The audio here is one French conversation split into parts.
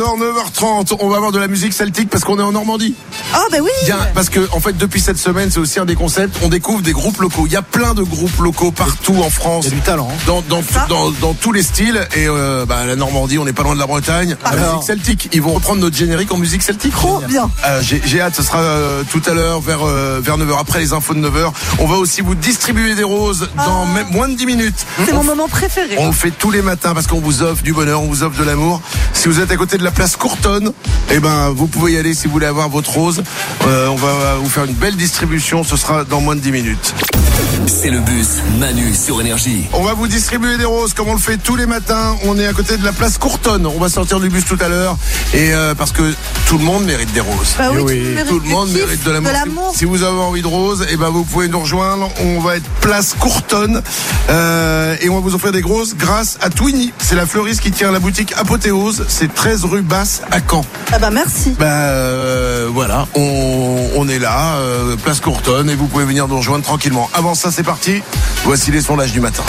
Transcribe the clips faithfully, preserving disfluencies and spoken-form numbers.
neuf heures trente, on va avoir de la musique celtique parce qu'on est en Normandie. Oh bah oui. Bien, parce que en fait depuis cette semaine c'est aussi un des concepts, on découvre des groupes locaux. Il y a plein de groupes locaux partout en France. Il y a du talent. Hein. Dans, dans, dans, dans tous les styles. Et euh, bah, la Normandie, on n'est pas loin de la Bretagne. La Alors. musique celtique, ils vont reprendre notre générique en musique celtique. Trop bien. Euh, j'ai, j'ai hâte, ce sera euh, tout à l'heure vers, euh, vers neuf heures, après les infos de neuf heures. On va aussi vous distribuer des roses dans Ah. même moins de dix minutes. C'est on, mon moment préféré. on le fait tous les matins parce qu'on vous offre du bonheur, on vous offre de l'amour. Si vous êtes à côté de la place Courtonne, eh ben, vous pouvez y aller si vous voulez avoir votre rose. Euh, on va vous faire une belle distribution, ce sera dans moins de dix minutes. C'est le bus Manu sur Énergie. On va vous distribuer des roses comme on le fait tous les matins. On est à côté de la place Courtonne. On va sortir du bus tout à l'heure. Et euh, parce que tout le monde mérite des roses. Bah oui, oui, tout, Tout le monde kiff, mérite de l'amour. De l'amour. Si vous avez envie de roses, eh ben vous pouvez nous rejoindre. On va être place Courtonne euh, et on va vous offrir des roses grâce à Twinny. C'est la fleuriste qui tient la boutique Apothéose. C'est treize rue Basse à Caen. Ah bah merci. Bah euh, voilà, on, on est là, euh, place Courtonne, et vous pouvez venir nous rejoindre tranquillement. Avant ça, c'est parti. Voici les sondages du matin.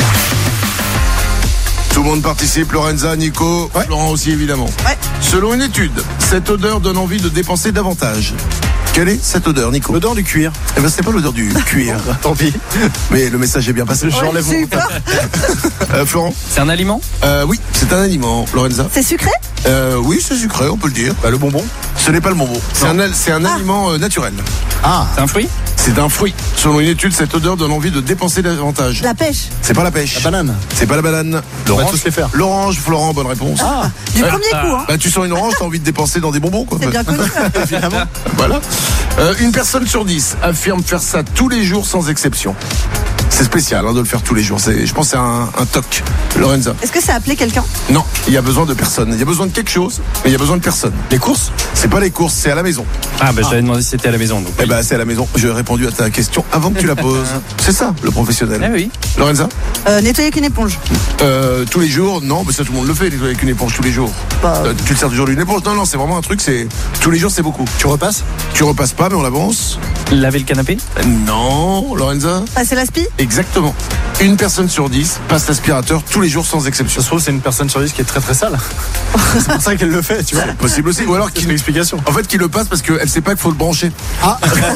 Tout le monde participe, Lorenza, Nico, Ouais. Florent aussi évidemment. Ouais. Selon une étude, cette odeur donne envie de dépenser davantage. Quelle est cette odeur, Nico? L'odeur du cuir. Eh ben c'est pas l'odeur du cuir. Tant pis. Mais le message est bien passé. Ouais, J'enlève j'ai mon- eu peur. Euh, Florent? C'est un aliment? euh, Oui, c'est un aliment. Lorenza? C'est sucré? euh, Oui, c'est sucré, on peut le dire. Bah, le bonbon. Ce n'est pas le bonbon. C'est un, al- c'est un Ah. aliment euh, naturel. Ah. C'est un fruit? C'est un fruit. Selon une étude, cette odeur donne envie de dépenser davantage. La pêche. C'est pas la pêche. La banane. C'est pas la banane. On va L'orange. tous les faire. L'orange, Florent, bonne réponse. Ah. Du Ouais. premier coup, hein. Bah tu sens une orange, t'as envie de dépenser dans des bonbons quoi. C'est bien connu. Évidemment. Voilà. Euh, une personne sur dix affirme faire ça tous les jours sans exception. C'est spécial hein, de le faire tous les jours. C'est, je pense que c'est un, un toc. Lorenza? Est-ce que ça a appelé quelqu'un? Non, il y a besoin de personne. Il y a besoin de quelque chose, mais il y a besoin de personne. Les courses. C'est pas les courses, c'est à la maison. Ah, bah, j'avais demandé si c'était à la maison. Donc, Eh ben c'est à la maison. J'ai répondu à ta question avant que tu la poses. C'est ça, le professionnel. Eh oui. Lorenza? euh, Nettoyer avec une éponge. Euh, tous les jours, non, mais ça tout le monde le fait, nettoyer avec une éponge tous les jours. Bah. Euh, tu te sers toujours d'une éponge? Non, non, c'est vraiment un truc, c'est tous les jours, c'est beaucoup. Tu repasses. Tu repasses pas, mais on avance. Laver le canapé? Euh, Non, Lorenza? Passer l'aspi? Exactement. Une personne sur dix passe l'aspirateur tous les jours sans exception. Ça se trouve, c'est une personne sur dix qui est très très sale. C'est pour ça qu'elle le fait, tu vois. Possible aussi. Ou alors C'est qu'il une explication. en fait, qu'il le passe parce qu'elle sait pas qu'il faut le brancher. Ah.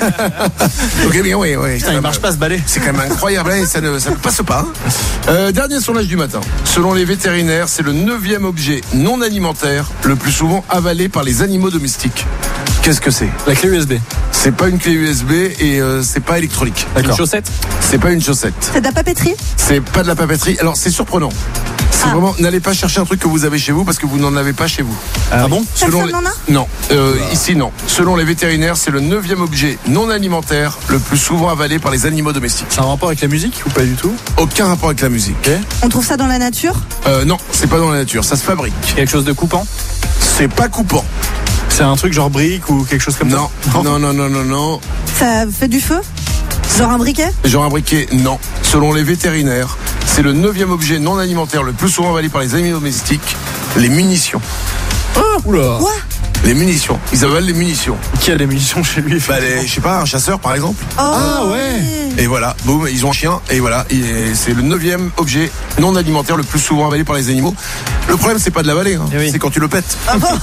Ok, bien, oui, oui. Putain, il marche pas ce balai. C'est quand même incroyable, hein, et ça ne, ça ne passe pas. hein. Euh, dernier sondage du matin. Selon les vétérinaires, c'est le neuvième objet non alimentaire le plus souvent avalé par les animaux domestiques. Qu'est-ce que c'est? La clé U S B. C'est pas une clé U S B et euh, c'est pas électronique. Une D'accord. chaussette? C'est pas une chaussette. C'est de la papeterie? C'est pas de la papeterie. Alors c'est surprenant. C'est Ah. vraiment, n'allez pas chercher un truc que vous avez chez vous parce que vous n'en avez pas chez vous. Ah bon? Personne les... n'en a? Non, euh, ici non. Selon les vétérinaires, c'est le neuvième objet non alimentaire le plus souvent avalé par les animaux domestiques. C'est un rapport avec la musique ou pas du tout? Aucun rapport avec la musique. Ok. On trouve ça dans la nature? Euh, non, c'est pas dans la nature, ça se fabrique. Quelque chose de coupant? C'est pas coupant. C'est un truc genre brique ou quelque chose comme Non, ça? non, non, non, non, non. Ça fait du feu? Genre un briquet? Genre un briquet, non. Selon les vétérinaires, c'est le neuvième objet non alimentaire le plus souvent avalé par les animaux domestiques, les munitions. Oula. Quoi? Les munitions. Ils avalent les munitions. Qui a des munitions chez lui? Bah, les, je sais pas, un chasseur par exemple. Oh, Ah, ouais. Et voilà, boum, ils ont un chien, et voilà, et c'est le neuvième objet non alimentaire le plus souvent avalé par les animaux. Le problème, c'est pas de l'avaler, hein, Eh oui. c'est quand tu le pètes.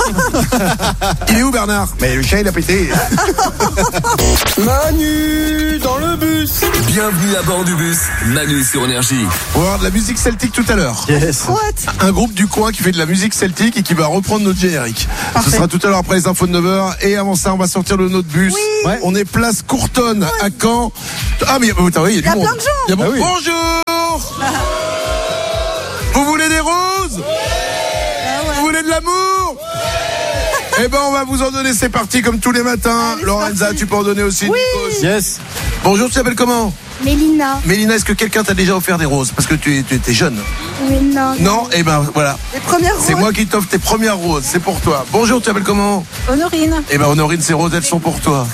Il est où Bernard? Mais le chien, il a pété. Manu dans le bus. Bienvenue à bord du bus Manu sur Énergie. On va avoir de la musique celtique tout à l'heure. Yes. What? Un groupe du coin qui fait de la musique celtique et qui va reprendre notre générique. Parfait. Ce sera tout à l'heure après les infos de neuf heures. Et avant ça, on va sortir de notre bus. Oui. Ouais. On est place Courtonne à Caen. Ah, mais oh, attends, oui, il y a, Il y a du monde. plein de gens. Il y a bon- Ah oui. Bonjour. Vous voulez des roses? Ah ouais. Vous voulez de l'amour? Eh ben, on va vous en donner. C'est parti comme tous les matins. Allez, c'est Lorenza, parti. tu peux en donner aussi. Oui. Nikos. Yes. Bonjour, tu t'appelles comment? Mélina. Mélina, est-ce que quelqu'un t'a déjà offert des roses? Parce que tu, es- tu étais jeune. Oui, non. Non? Eh ben, voilà. Les premières C'est roses. moi qui t'offre tes premières roses, c'est pour toi. Bonjour, tu t'appelles comment? Honorine. Eh ben Honorine, ces roses, elles sont pour toi. Très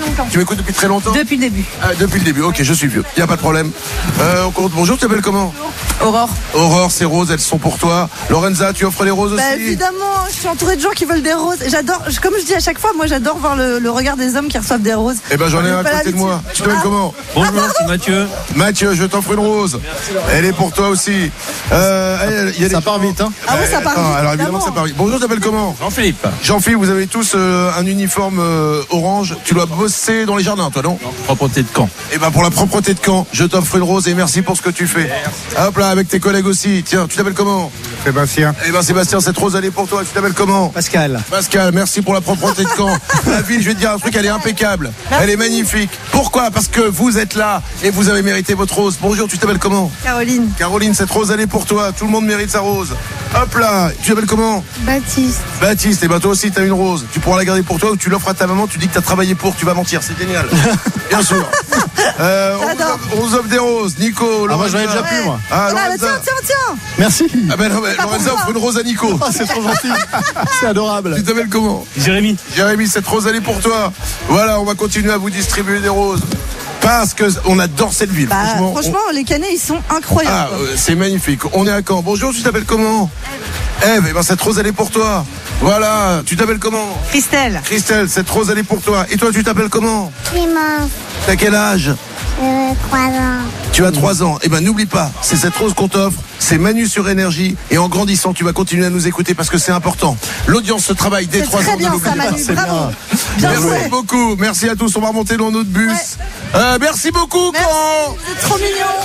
longtemps. Tu m'écoutes depuis très longtemps? Depuis le début. Ah, depuis le début, ok, je suis vieux. Il n'y a pas de problème. Euh, on compte. Bonjour, tu t'appelles comment? Aurore. Aurore, ces roses, elles sont pour toi. Lorenza, tu offres les roses aussi? Bah évidemment, je suis entourée de gens qui veulent des roses. J'adore, je- comme je dis à chaque fois, moi j'adore voir le, le regard des hommes qui reçoivent des roses. Eh ben j'en ai J'ai un à pas côté de moi. Tu t'appelles Ah. comment? Bonjour, c'est Mathieu. Mathieu, je t'offre une rose. Elle est pour toi aussi. Euh, elle- il y a Ça des part gens- vite, hein. Ah ouais, ça part Ah, vite, alors évidemment, ça part vite. Bonjour, tu t'appelles comment? Jean-Philippe. Jean-Philippe, vous avez tous euh, un uniforme euh, orange. Tu dois bosser dans les jardins, toi, non? Propreté de Caen. Eh ben pour la propreté de Caen, je t'offre une rose et merci pour ce que tu fais. Hop là, avec tes collègues aussi. Tiens, tu t'appelles comment? Sébastien. Eh ben Sébastien, cette rose elle est pour toi. Tu t'appelles comment? Pascal. Pascal, merci pour la propreté de Caen. La ville, je vais te dire un truc, elle est impeccable. Elle est magnifique. Pourquoi? Parce que vous êtes là et vous avez mérité votre rose. Bonjour, tu t'appelles comment? Caroline. Caroline, cette rose elle est pour toi. Tout le monde mérite sa rose. Hop là, tu t'appelles comment? Baptiste. Baptiste, et ben toi aussi t'as une rose. Tu pourras la garder pour toi ou tu l'offres à ta maman. Tu dis que t'as travaillé pour. Tu vas mentir, c'est génial. Bien sûr. Euh, on, vous J'adore. offre, on vous offre des roses. Nico, Ah, moi, j'en ai Lorenza. déjà plus, moi. Ah, Voilà, Lorenza. tiens, tiens, tiens. Merci. Ah ben non, mais Lorenza offre une rose à Nico. Ah, c'est trop gentil. C'est adorable. Tu t'appelles comment? Jérémy. Jérémy, cette rose elle est pour toi. Voilà, on va continuer à vous distribuer des roses. Parce que on adore cette ville. Bah, franchement, franchement, on- les canets, ils sont Ah, incroyables. quoi. euh, c'est magnifique. On est à Caen. Bonjour, tu t'appelles comment? Eve, eh ben cette rose elle est pour toi. Voilà, tu t'appelles comment? Christelle. Christelle, cette rose elle est pour toi. Et toi, tu t'appelles comment? Clémence, T'as quel âge? euh, trois ans. Tu as trois ans. Eh ben n'oublie pas, c'est cette rose qu'on t'offre. C'est Manu sur Énergie. Et en grandissant, tu vas continuer à nous écouter parce que c'est important. L'audience se travaille dès C'est trois très ans. ne bien l'oubliez ça, pas. Manu. c'est Bravo. bien. Bien Merci joué. beaucoup. Merci à tous. On va remonter dans notre bus. Ouais. Euh, merci beaucoup, Merci. Caen. C'est trop mignon.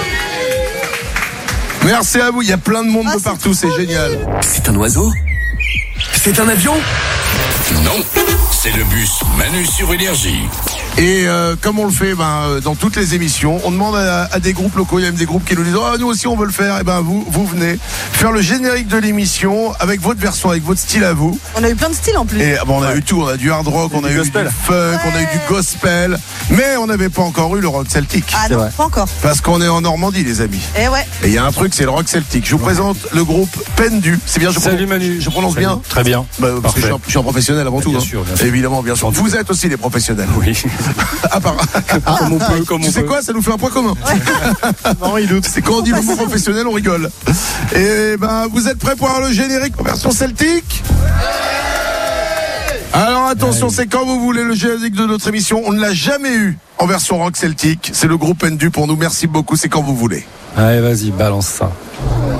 Merci à vous. Il y a plein de monde Ah, de c'est partout. C'est trop génial. C'est un oiseau? C'est un avion? Non, c'est le bus Manu sur Énergie. Et euh, comme on le fait ben, euh, dans toutes les émissions, on demande à, à des groupes locaux. Il y a même des groupes qui nous disent ah, nous aussi on veut le faire. Et ben vous, vous venez faire le générique de l'émission avec votre version, avec votre style à vous. On a eu plein de styles en plus. Et bon, on a eu tout. On a du hard rock, on a du eu gospel. du funk, on a eu du gospel. Mais on n'avait pas encore eu le rock celtique. Ah C'est non, vrai. pas encore. Parce qu'on est en Normandie, les amis. Eh ouais. Et il y a un truc, c'est le rock celtique. Je vous présente le groupe Pendu. C'est bien, je Salut prononce, Manu. je prononce Salut. bien. Très bien. Bah, parce que je suis, un, Parfait. je suis un professionnel avant tout. Bien hein. sûr, bien sûr. Évidemment, bien sûr. Vous êtes aussi des professionnels. Oui. À part. Ah, comme on peut, comme Tu on sais peut. quoi, ça nous fait un point commun. Non, il doute. C'est quand on dit le mot professionnel, on rigole. Et ben, vous êtes prêts pour avoir le générique en version celtique? Alors attention, c'est quand vous voulez le générique de notre émission. On ne l'a jamais eu en version rock celtique. C'est le groupe Pendu pour nous. Merci beaucoup. C'est quand vous voulez. Allez, vas-y, balance ça.